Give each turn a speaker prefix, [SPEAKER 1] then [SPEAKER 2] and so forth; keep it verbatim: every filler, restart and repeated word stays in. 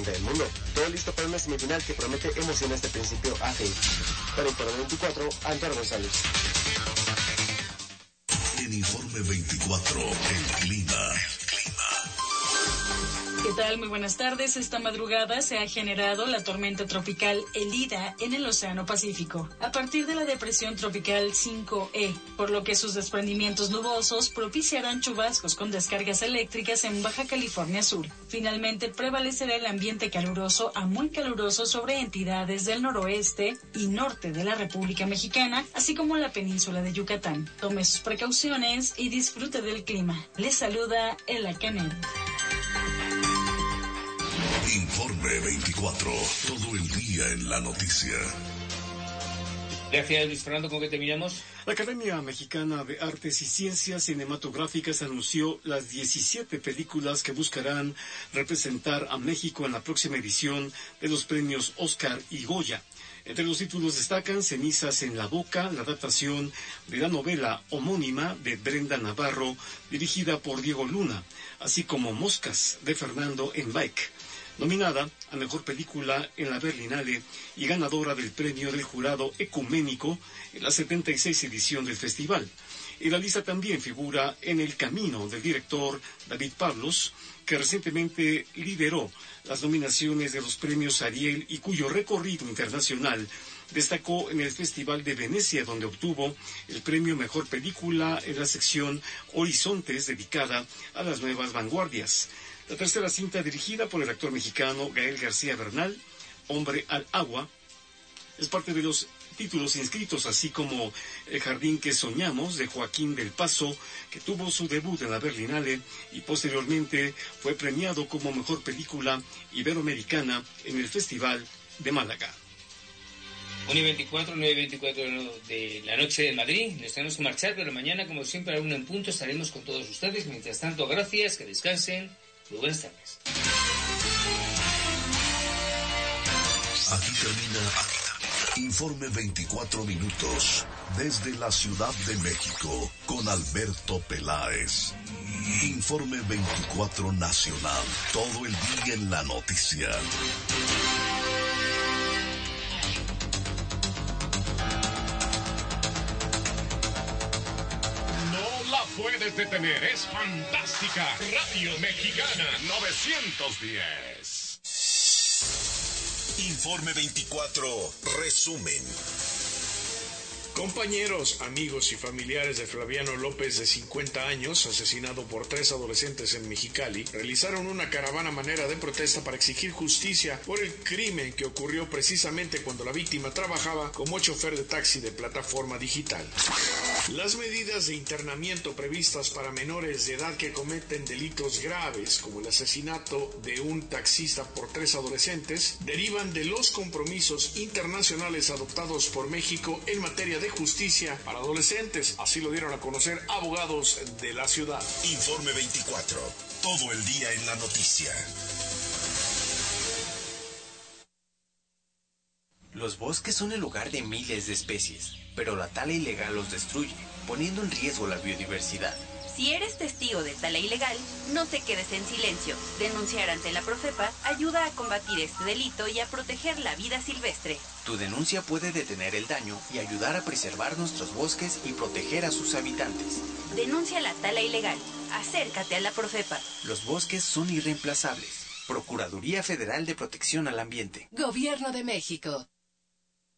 [SPEAKER 1] caliente del mundo. Todo listo para una semifinal que promete emociones de principio a fin. Para Informe veinticuatro, Antonio González.
[SPEAKER 2] En Informe veinticuatro, el clima.
[SPEAKER 3] ¿Qué tal? Muy buenas tardes. Esta madrugada se ha generado la tormenta tropical Elida en el Océano Pacífico, a partir de la depresión tropical cinco E, por lo que sus desprendimientos nubosos propiciarán chubascos con descargas eléctricas en Baja California Sur. Finalmente, prevalecerá el ambiente caluroso a muy caluroso sobre entidades del noroeste y norte de la República Mexicana, así como la península de Yucatán. Tome sus precauciones y disfrute del clima. Les saluda Ela Canet.
[SPEAKER 2] Informe veinticuatro, todo el día en la noticia.
[SPEAKER 4] Gracias, Luis Fernando. ¿Con qué terminamos?
[SPEAKER 5] La Academia Mexicana de Artes y Ciencias Cinematográficas anunció las diecisiete películas que buscarán representar a México en la próxima edición de los premios Oscar y Goya. Entre los títulos destacan Cenizas en la boca, la adaptación de la novela homónima de Brenda Navarro, dirigida por Diego Luna, así como Moscas, de Fernando Enbeck, nominada a Mejor Película en la Berlinale y ganadora del premio del jurado ecuménico en la setenta y seis edición del festival. En la lista también figura En el camino, del director David Pablos, que recientemente lideró las nominaciones de los premios Ariel y cuyo recorrido internacional destacó en el Festival de Venecia, donde obtuvo el premio Mejor Película en la sección Horizontes, dedicada a las nuevas vanguardias. La tercera cinta, dirigida por el actor mexicano Gael García Bernal, Hombre al agua, es parte de los títulos inscritos, así como El jardín que soñamos, de Joaquín del Paso, que tuvo su debut en la Berlinale y posteriormente fue premiado como Mejor Película Iberoamericana en el Festival de Málaga.
[SPEAKER 4] uno y veinticuatro, nueve y veinticuatro de la noche de Madrid. Nos tenemos que marchar, pero mañana, como siempre, a la una en punto estaremos con todos ustedes. Mientras tanto, gracias, que descansen. Muy buenas tardes.
[SPEAKER 2] Aquí termina Informe veinticuatro minutos desde la Ciudad de México con Alberto Peláez. Informe veinticuatro Nacional, todo el día en la noticia.
[SPEAKER 6] Puedes detener, es fantástica. Radio Mexicana novecientos diez.
[SPEAKER 2] Informe veinticuatro, resumen.
[SPEAKER 7] Compañeros, amigos y familiares de Flaviano López, de cincuenta años, asesinado por tres adolescentes en Mexicali, realizaron una caravana manera de protesta para exigir justicia por el crimen que ocurrió precisamente cuando la víctima trabajaba como chofer de taxi de plataforma digital. Las medidas de internamiento previstas para menores de edad que cometen delitos graves, como el asesinato de un taxista por tres adolescentes, derivan de los compromisos internacionales adoptados por México en materia de justicia para adolescentes. Así lo dieron a conocer abogados de la ciudad.
[SPEAKER 2] Informe veinticuatro, todo el día en la noticia.
[SPEAKER 8] Los bosques son el hogar de miles de especies, pero la tala ilegal los destruye, poniendo en riesgo la biodiversidad.
[SPEAKER 9] Si eres testigo de tala ilegal, no te quedes en silencio. Denunciar ante la Profepa ayuda a combatir este delito y a proteger la vida silvestre.
[SPEAKER 8] Tu denuncia puede detener el daño y ayudar a preservar nuestros bosques y proteger a sus habitantes.
[SPEAKER 9] Denuncia la tala ilegal. Acércate a la Profepa.
[SPEAKER 8] Los bosques son irreemplazables. Procuraduría Federal de Protección al Ambiente.
[SPEAKER 10] Gobierno de México.